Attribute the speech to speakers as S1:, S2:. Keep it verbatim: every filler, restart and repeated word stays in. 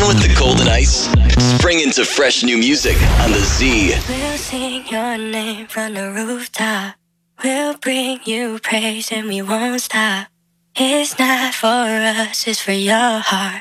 S1: with the cold and ice? Spring into fresh new music on the Z.
S2: We'll sing your name from the rooftop. We'll bring you praise and we won't stop. It's not for us, it's for your heart.